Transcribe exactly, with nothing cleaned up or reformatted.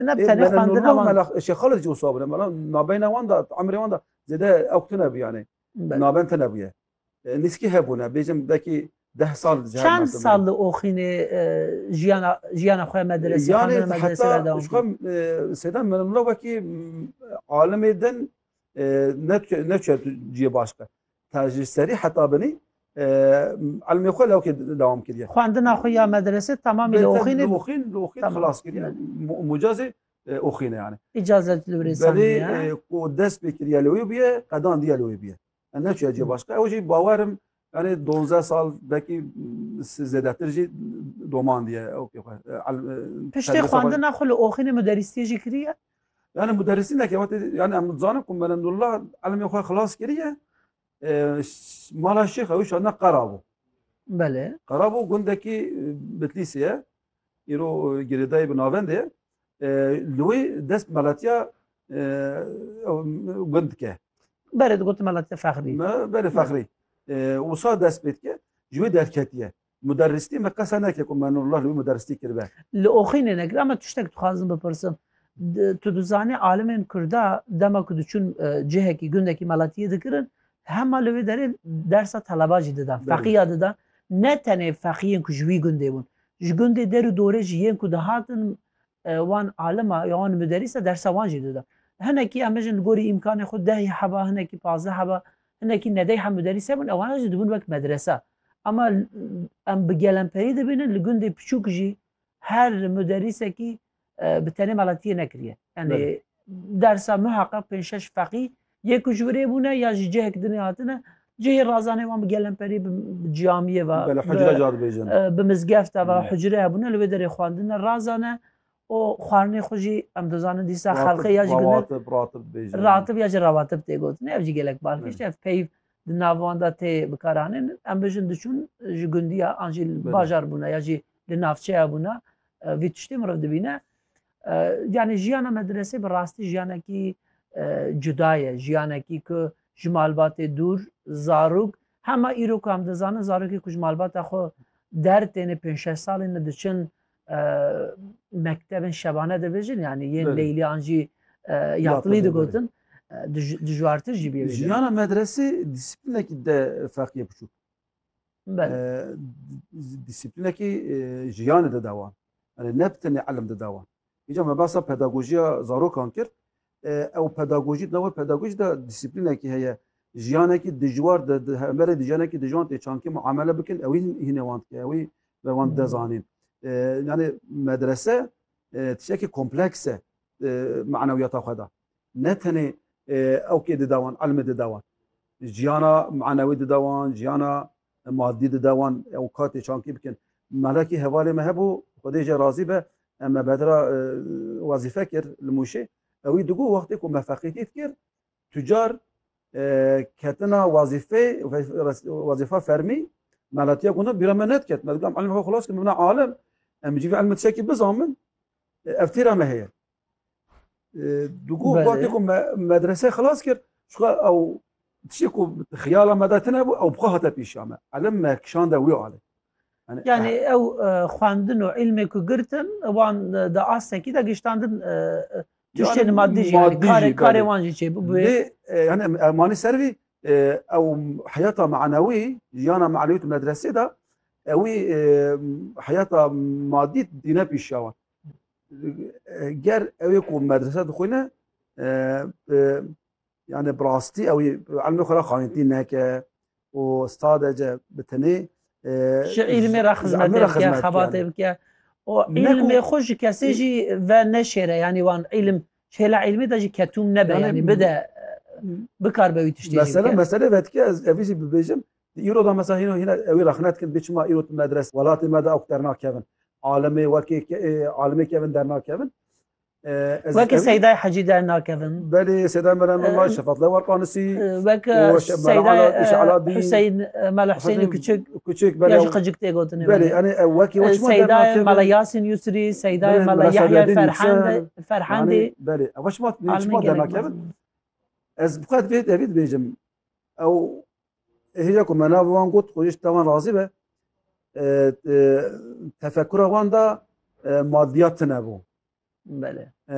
نه بتنی خواندن والله آوان ملا شي خالد جو صابر ملا نابين واندا عمري واندا زيدا اوقتنا يعني نابين تنبيه نسكي هبونا بيجم داكي ده سال چند سال اوخین جیانا جیانا خواه مدرسه يعني خواندن مدرسه را حتى دوام شو سيدان من الله وكي عالمي دن نت نت جي باشكا تاج سري حتى بني علمي خو لو كده دوام كده خواندن اخويا مدرسه تمام الاوخین الاوخين الاوخين خلاص كده مجازي اوخينا يعني اجازه لورسان بلي قدس بكريا لوي بيه قدان ديالوي بيه انا شو اجي باشكا او جي باورم يعني دوازده سال بکی زیادتر جی دومان دیه اوکی پشت خواندن اخو اوخین مدرسی جی کریه يعني مدرسين لك يعني ام زانكم من الله علم يخو خلاص كريه مال الشيخ وش انا قرابو بله قرابو گندکی بتليسيه يرو جريداي بناوند لوي دست مالاتيا گندکه برد قلت مالاتيا فخري ما بره فخري وصا دست بيت که جوی درکتیه مدرستی مقصه نکه من الله لوی مدرستی کرده لأخین نگر اما تشتک تو خازم بپرسم تو دوزانی عالمین کرده دما کدو چون جهه کی گنده کی مالاتیه دکرن همه لوی داره درس طلباجی دادن فقیه دادن نه تنه فقیهن که جوی گنده بون جگنده در دوره جیهن که دهاتن وان عالمه یا وان مدرسه درس وان جی دادن هنه کی امجن گوری امکان خود ده حبا هنه کی پازده حبا هنکی ندای هم مدرسه بون اوانه جی دبون وقت مدرسه اما ام بگلم پرید بینن لگنده پچوک جی هر مدرسه کی بتنی مالاتیه نکریه یعنی درس محقق پنشش فقی یک جوره بونه یا جی جهک دنیاتنه جه رازانه وام بگلم پرید جامعه و حجره جاد بیجن بمزگفته و حجره بونه لوی در خواندن رازانه او خوارنی خوشی ام دوزانه دیسا خلقه یا جی راتب راتب بیجن راتب یا جی رواتب تی گوت نه اف جی گلک بالکش اف پیف دناواندا تی بکارانن ام بجن دچون جی گندیا انجیل باجار بونه یا جی لنافچه بونه وی تشتی مرو دبینه yani jiyana medrese bir rastî jiyanekî cuda ye jiyanekî ku ji malbatê dûr zarok hema îro ku em dizanin zarokê ku ji malbata xwe der têne pênc şeş salên de diçin mektebên şebane dibêjin yani yên leylî an jî yatlî digotin dijwartir jî bêjin. Jiyana medresê dîsîplînekî de feqî biçûk. Dîsîplînekî jiyanê de dewan. Yani ne tenê elm de dewan. Îca me basa pedagojiya zarokan kir. Ew pedagojî nava pedagojî de dîsîplînekî heye. Jiyanekî dijwar de merê dijanekî dijwan tê çankî muamele bikin ew hîne wan dike ew ve wan dezanîn. Yani medrese tiştekî kompleks e manewiyata xwe da. Ne tenê ew kê didewan elmê didewan. Jiyana manewî didewan, jiyana maddî didewan ew katê çankî bikin. Melekî hevalê me hebû Xwedê jê razî be em me bedra wezîfe kir li Mûşê. Ew digo wextê ku me feqîtî dikir tûcar ketina wezîfê wezîfa fermî melatiya gund bîra me nedket. Me digam elmê xwe xilas kirin min alim em civî elmê tiştekî bizamin ev têra me heye. Digo wextê ku me medresê xilas kir xwe ew tiştê ku xiyala me de tune bû ew bixwe hate pêşiya me. Elim me kişande wî alê. Yani ew xwandin û ilmê ku girtin wan di astekî de giştandin tiştên maddî jî yani karê karê wan jî çêbû. Yani emanî ser vî ew heyata manewî jiyana manewî medresê de ewî heyata maddî dîne pêşiya wan. Ger ew ê ku medrese dixwîne yani bi rastî ew elmê xwe re xanîntî neke û sadece bi tenê ji ilmê re xizmetê bike xebatê bike û ilmê xwe ji kesê jî ve neşêre yani wan ilm şêla ilmê de jî ketûm nebe yani bide bikar be wî tiştê jî mesela mesele ve dike ez evî jî bibêjim îro da mesela hîno hîne ew ê rexnet kirin biçima îro tu medres welatê me de ew dernakevin alimê wekê alimê kevin dernakevin. Wekî Seydayê Hecî dernakevin. Belê Seyda Meryemullah Şefatullah Warqanîsî wek Seydayê Hüseyin Mela Hüseyinî küçük küçük ya jî qicik tê gotinê. Belê yani wekî weçma Seydayê Mela Yasîn Yusrî Seydayê Mela Yahya Ferhand Ferhandê belê weçma weçma dernakevin. Ez bixwe vê evî dibêjim ew hêja ku me nav wan got xwe ji wan razî be tefekkura wan da maddiyat tune bû. Belê.